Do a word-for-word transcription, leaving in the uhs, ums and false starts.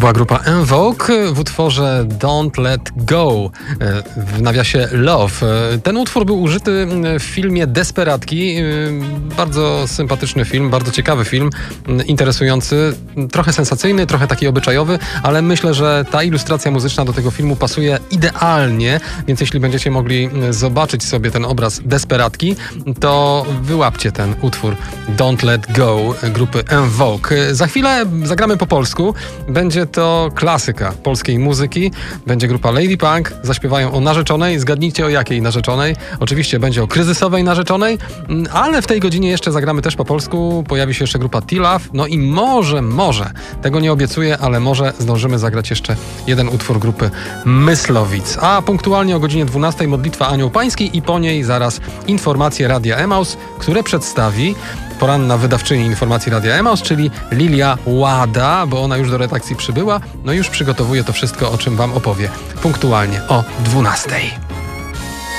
była grupa En Vogue w utworze Don't Let Go, w nawiasie Love. Ten utwór był użyty w filmie Desperatki. Bardzo sympatyczny film, bardzo ciekawy film, interesujący, trochę sensacyjny, trochę taki obyczajowy, ale myślę, że ta ilustracja muzyczna do tego filmu pasuje idealnie, więc jeśli będziecie mogli zobaczyć sobie ten obraz Desperatki, to wyłapcie ten utwór Don't Let Go grupy En Vogue. Za chwilę zagramy po polsku. Będzie to klasyka polskiej muzyki. Będzie grupa Lady Punk. Zaśpiewają o narzeczonej. Zgadnijcie, o jakiej narzeczonej. Oczywiście będzie o kryzysowej narzeczonej, ale w tej godzinie jeszcze zagramy też po polsku. Pojawi się jeszcze grupa T-Love. No i może, może, tego nie obiecuję, ale może zdążymy zagrać jeszcze jeden utwór grupy Myslowic. A punktualnie o godzinie dwunastej modlitwa Anioł Pański i po niej zaraz informacje Radia Emaus, które przedstawi poranna wydawczyni informacji Radia Emaus, czyli Lilia Łada, bo ona już do redakcji przybyła, no i już przygotowuje to wszystko, o czym wam opowie punktualnie o dwunastej.